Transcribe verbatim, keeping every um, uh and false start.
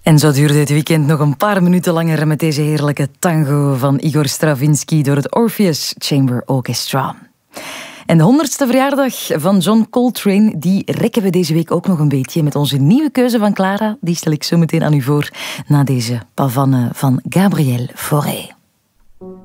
En zo duurde het weekend nog een paar minuten langer met deze heerlijke tango van Igor Stravinsky door het Orpheus Chamber Orchestra. En de honderdste verjaardag van John Coltrane, die rekken we deze week ook nog een beetje met onze nieuwe keuze van Clara. Die stel ik zo meteen aan u voor na deze pavane van Gabriel Fauré.